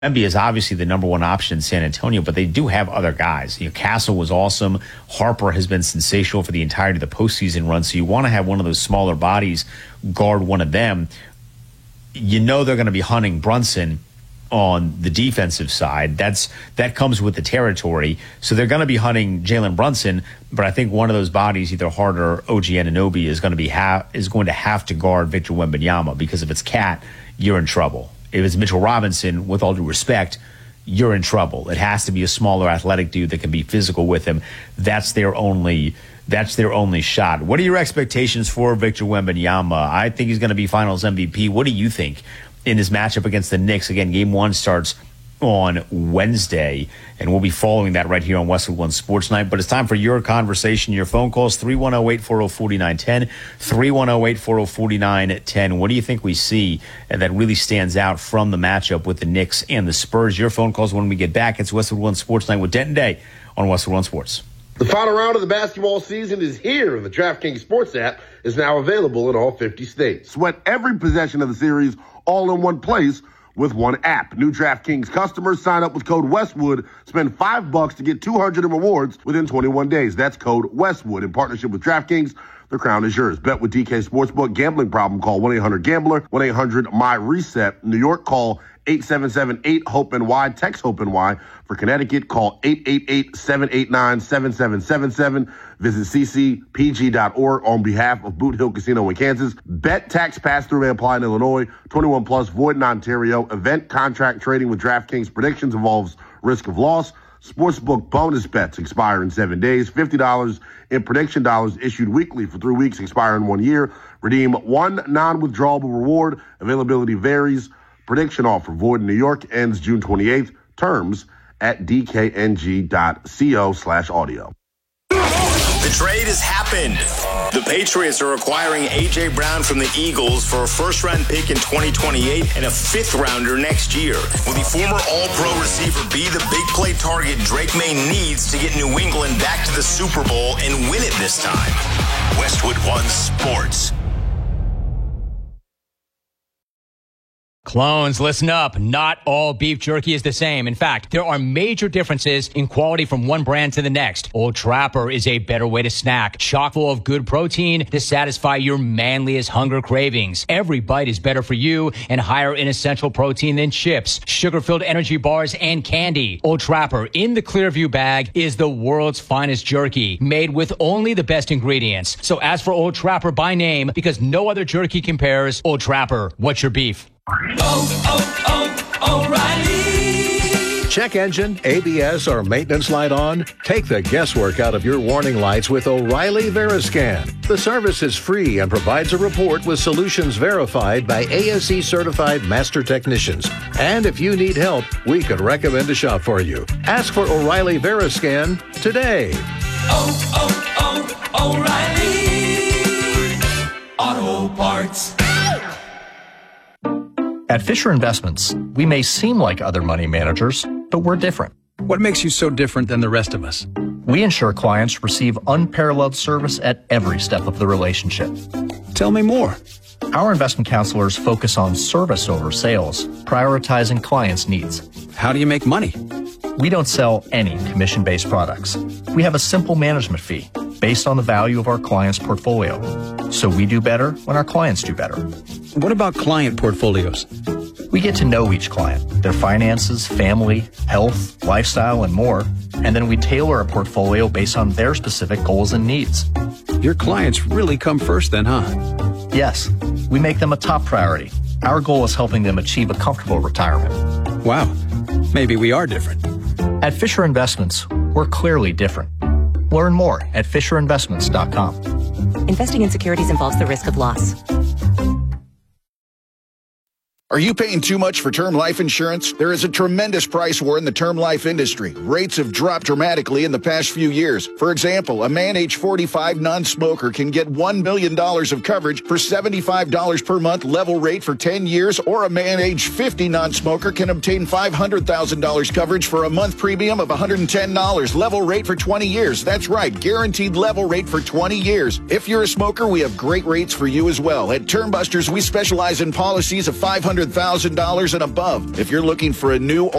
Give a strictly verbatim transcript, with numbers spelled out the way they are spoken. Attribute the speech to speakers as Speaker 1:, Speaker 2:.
Speaker 1: Wemby is obviously the number one option in San Antonio, but they do have other guys. You know, Castle was awesome. Harper has been sensational for the entirety of the postseason run. So you want to have one of those smaller bodies guard one of them. You know they're going to be hunting Brunson on the defensive side. That's that comes with the territory. So they're going to be hunting Jalen Brunson, but I think one of those bodies, either Hart or O G Anunoby, is going to be ha- is going to have to guard Victor Wembanyama, because if it's Cat, you're in trouble. If it's Mitchell Robinson, with all due respect, you're in trouble. It has to be a smaller, athletic dude that can be physical with him. That's their only that's their only shot. What are your expectations for Victor Wembanyama? I think he's going to be Finals M V P. What do you think in his matchup against the Knicks? Again, game one starts on Wednesday, and we'll be following that right here on Westwood One Sports Night. But it's time for your conversation, your phone calls, three one zero, eight four zero, four nine one zero, three one zero, eight four zero, four nine one zero. What do you think we see that really stands out from the matchup with the Knicks and the Spurs? Your phone calls when we get back. It's Westwood One Sports Night with Denton Day on Westwood One Sports.
Speaker 2: The final round of the basketball season is here, and the DraftKings Sports app is now available in all fifty states. Sweat every possession of the series all in one place with one app. New DraftKings customers sign up with code Westwood, spend five bucks to get two hundred in rewards within twenty-one days. That's code Westwood in partnership with DraftKings. The crown is yours. Bet with D K Sportsbook. Gambling problem? Call one eight hundred gambler, one eight hundred M Y reset. New York, call eight seven seven, eight, HOPE N Y. Text HOPE N Y. For Connecticut, call eight eight eight, seven eight nine, seven seven seven seven. Visit c c p g dot org on behalf of Boot Hill Casino in Kansas. Bet tax pass-through may apply in Illinois. twenty-one plus, void in Ontario. Event contract trading with DraftKings predictions involves risk of loss. Sportsbook bonus bets expire in seven days. fifty dollars in prediction dollars issued weekly for three weeks, expire in one year. Redeem one non-withdrawable reward. Availability varies. Prediction offer void in New York, ends June twenty-eighth. Terms at d k n g dot co slash audio.
Speaker 3: The trade has happened. The Patriots are acquiring A J. Brown from the Eagles for a first-round pick in twenty twenty-eight and a fifth-rounder next year. Will the former All-Pro receiver be the big play target Drake May needs to get New England back to the Super Bowl and win it this time? Westwood One Sports.
Speaker 4: Clones, listen up. Not all beef jerky is the same. In fact, there are major differences in quality from one brand to the next. Old Trapper is a better way to snack, chock full of good protein to satisfy your manliest hunger cravings. Every bite is better for you and higher in essential protein than chips, sugar-filled energy bars, and candy. Old Trapper in the Clearview bag is the world's finest jerky, made with only the best ingredients. So ask for Old Trapper by name, because no other jerky compares. Old Trapper, what's your beef?
Speaker 5: Oh, oh, O'Reilly.
Speaker 6: Check engine, A B S, or maintenance light on? Take the guesswork out of your warning lights with O'Reilly Veriscan. The service is free and provides a report with solutions verified by A S E certified master technicians. And if you need help, we could recommend a shop for you. Ask for O'Reilly Veriscan today.
Speaker 5: Oh, oh, oh, O'Reilly Auto Parts.
Speaker 7: At Fisher Investments, we may seem like other money managers, but we're different.
Speaker 8: What makes you so different than the rest of us?
Speaker 7: We ensure clients receive unparalleled service at every step of the relationship.
Speaker 8: Tell me more.
Speaker 7: Our investment counselors focus on service over sales, prioritizing clients' needs.
Speaker 8: How do you make money?
Speaker 7: We don't sell any commission-based products. We have a simple management fee based on the value of our client's portfolio. So we do better when our clients do better.
Speaker 8: What about client portfolios?
Speaker 7: We get to know each client, their finances, family, health, lifestyle, and more, and then we tailor a portfolio based on their specific goals and needs.
Speaker 8: Your clients really come first then, huh?
Speaker 7: Yes, we make them a top priority. Our goal is helping them achieve a comfortable retirement.
Speaker 8: Wow, maybe we are different.
Speaker 7: At Fisher Investments, we're clearly different. Learn more at fisher investments dot com.
Speaker 9: Investing in securities involves the risk of loss.
Speaker 10: Are you paying too much for term life insurance? There is a tremendous price war in the term life industry. Rates have dropped dramatically in the past few years. For example, a man age forty-five non-smoker can get one million dollars of coverage for seventy-five dollars per month level rate for ten years, or a man age fifty non-smoker can obtain five hundred thousand dollars coverage for a month premium of one hundred ten dollars level rate for twenty years. That's right, guaranteed level rate for twenty years. If you're a smoker, we have great rates for you as well. At Term Busters, we specialize in policies of five hundred hundred thousand dollars and above. If you're looking for a new